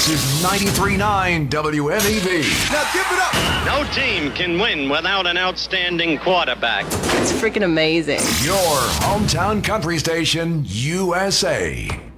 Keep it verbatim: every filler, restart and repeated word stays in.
This is ninety-three point nine W M E V. Now give it up. No team can win without an outstanding quarterback. It's freaking amazing. Your hometown country station, U S A.